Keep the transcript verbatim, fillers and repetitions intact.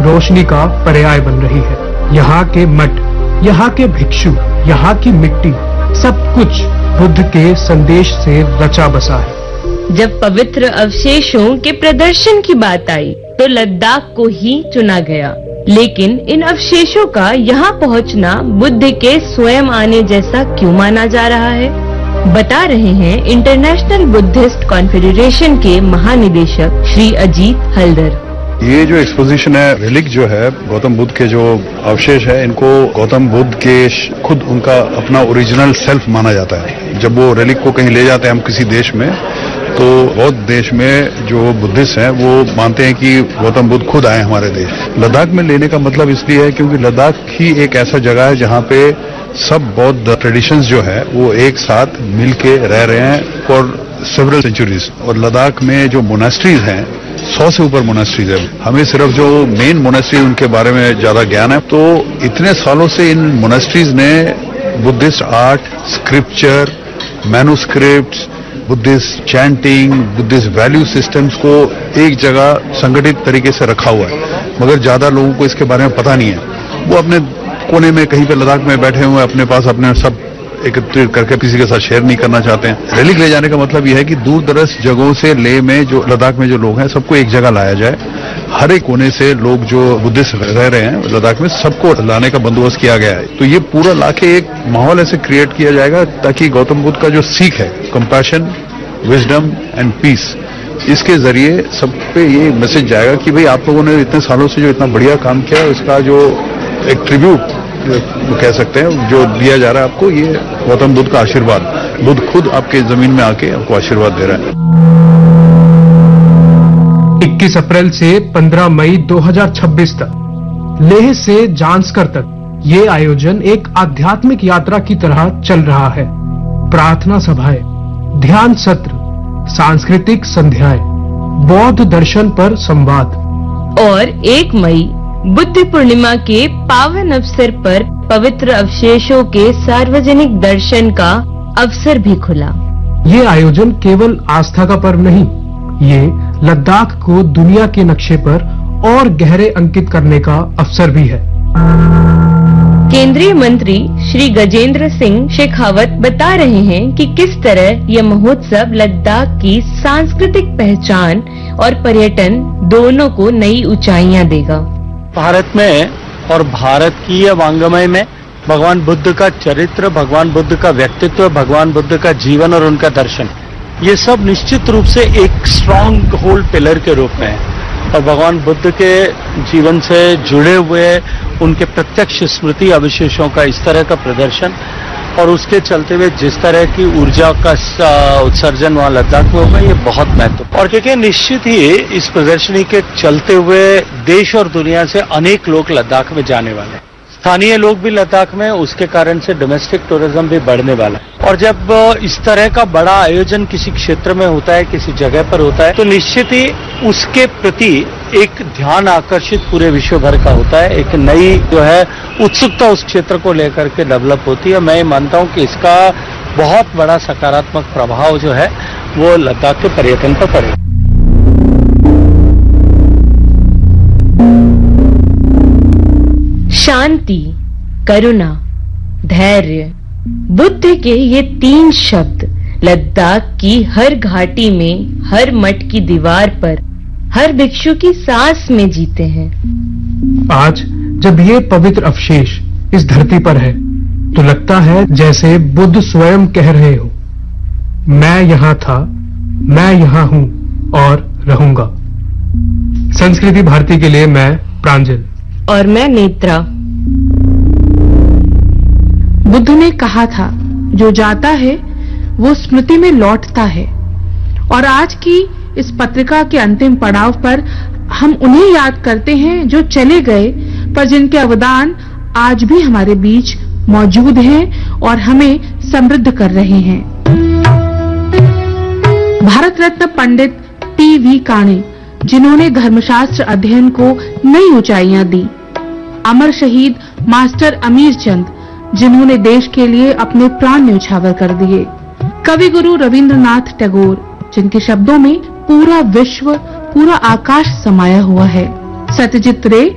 रोशनी का पर्याय बन रही है। यहाँ के मठ, यहाँ के भिक्षु, यहाँ की मिट्टी, सब कुछ बुद्ध के संदेश से रचा बसा है। जब पवित्र अवशेषों के प्रदर्शन की बात आई तो लद्दाख को ही चुना गया, लेकिन इन अवशेषों का यहाँ पहुँचना बुद्ध के स्वयं आने जैसा क्यों माना जा रहा है, बता रहे हैं इंटरनेशनल बुद्धिस्ट कॉन्फेडरेशन के महानिदेशक श्री अजीत हल्दर। ये जो एक्सपोजिशन है, रिलिक जो है गौतम बुद्ध के जो अवशेष है, इनको गौतम बुद्ध के खुद उनका अपना ओरिजिनल सेल्फ माना जाता है। जब वो रिलिक को कहीं ले जाते हैं हम किसी देश में, तो बहुत देश में जो बुद्धिस्ट हैं वो मानते हैं कि गौतम बुद्ध खुद आए हमारे देश। लद्दाख में लेने का मतलब इसलिए है क्योंकि लद्दाख ही एक ऐसा जगह है जहाँ पे सब बौद्ध ट्रेडिशंस जो है वो एक साथ मिलके रह रहे हैं फॉर सेवरल सेंचुरीज। और लद्दाख में जो मोनेस्ट्रीज हैं, सौ से ऊपर मोनेस्ट्रीज है। हमें सिर्फ जो मेन मोनेस्ट्री उनके बारे में ज्यादा ज्ञान है। तो इतने सालों से इन मोनेस्ट्रीज ने Buddhist art, scripture, manuscripts, Buddhist chanting, Buddhist value systems को एक जगह संगठित तरीके से रखा हुआ है, मगर ज्यादा लोगों को इसके बारे में पता नहीं है। वो अपने कोने में कहीं पे लद्दाख में बैठे हुए अपने पास अपने सब एकत्रित करके किसी के साथ शेयर नहीं करना चाहते हैं। रिलिक ले जाने का मतलब यह है कि दूर दराज जगहों से लेह में जो लद्दाख में जो लोग हैं सबको एक जगह लाया जाए। हर एक कोने से लोग जो बुद्धिस्ट रह रहे हैं लद्दाख में सबको लाने का बंदोबस्त किया गया है। तो ये पूरा लाके एक माहौल ऐसे क्रिएट किया जाएगा ताकि गौतम बुद्ध का जो सीख है, कंपैशन, विजडम एंड पीस, इसके जरिए सब पे ये मैसेज जाएगा कि भाई आप लोगों ने इतने सालों से जो इतना बढ़िया काम किया, इसका जो एक ट्रिब्यूट कह सकते हैं जो दिया जा रहा है आपको, ये गौतम बुद्ध का आशीर्वाद। बुद्ध खुद आपके जमीन में आके आपको आशीर्वाद दे रहा है। इक्कीस अप्रैल से पंद्रह मई दो हज़ार छब्बीस तक लेह से जांस्कर तक ये आयोजन एक आध्यात्मिक यात्रा की तरह चल रहा है। प्रार्थना सभाएं, ध्यान सत्र, सांस्कृतिक संध्याएं, बौद्ध दर्शन पर संवाद और एक मई बुद्ध पूर्णिमा के पावन अवसर पर पवित्र अवशेषों के सार्वजनिक दर्शन का अवसर भी खुला। ये आयोजन केवल आस्था का पर्व नहीं, ये लद्दाख को दुनिया के नक्शे पर और गहरे अंकित करने का अवसर भी है। केंद्रीय मंत्री श्री गजेंद्र सिंह शेखावत बता रहे हैं कि किस तरह यह महोत्सव लद्दाख की सांस्कृतिक पहचान और पर्यटन दोनों को नई ऊंचाइयां देगा। भारत में और भारत की वांग्मय में भगवान बुद्ध का चरित्र, भगवान बुद्ध का व्यक्तित्व, भगवान बुद्ध का जीवन और उनका दर्शन, ये सब निश्चित रूप से एक स्ट्रॉन्ग होल्ड पिलर के रूप में है। और भगवान बुद्ध के जीवन से जुड़े हुए उनके प्रत्यक्ष स्मृति अवशेषों का इस तरह का प्रदर्शन और उसके चलते हुए जिस तरह की ऊर्जा का उत्सर्जन वहाँ लद्दाख में होगा, ये बहुत महत्वपूर्ण। और क्योंकि निश्चित ही इस प्रदर्शनी के चलते हुए देश और दुनिया से अनेक लोग लद्दाख में जाने वाले हैं। स्थानीय लोग भी लद्दाख में, उसके कारण से डोमेस्टिक टूरिज्म भी बढ़ने वाला है। और जब इस तरह का बड़ा आयोजन किसी क्षेत्र में होता है, किसी जगह पर होता है, तो निश्चित ही उसके प्रति एक ध्यान आकर्षित पूरे विश्व भर का होता है। एक नई जो है उत्सुकता उस क्षेत्र को लेकर के डेवलप होती है। मैं मानता हूँ कि इसका बहुत बड़ा सकारात्मक प्रभाव जो है वो लद्दाख के पर्यटन पर पड़ेगा। शांति, करुणा, धैर्य, बुद्ध के ये तीन शब्द लद्दाख की हर घाटी में, हर मठ की दीवार पर, हर भिक्षु की सांस में जीते हैं। आज जब ये पवित्र अवशेष इस धरती पर है तो लगता है जैसे बुद्ध स्वयं कह रहे हो, मैं यहाँ था, मैं यहाँ हूँ और रहूंगा। संस्कृति भारती के लिए मैं प्रांजल और मैं नेत्रा। बुद्ध ने कहा था, जो जाता है वो स्मृति में लौटता है। और आज की इस पत्रिका के अंतिम पड़ाव पर हम उन्हें याद करते हैं जो चले गए, पर जिनके अवदान आज भी हमारे बीच मौजूद हैं और हमें समृद्ध कर रहे हैं। भारत रत्न पंडित टी वी काणे, जिन्होंने धर्मशास्त्र अध्ययन को नई ऊंचाइयां दी। अमर शहीद मास्टर अमीर चंद, जिन्होंने देश के लिए अपने प्राण न्यौछावर कर दिए। कवि गुरु रविंद्रनाथ टैगोर, जिनके शब्दों में पूरा विश्व, पूरा आकाश समाया हुआ है। सत्यजित रे,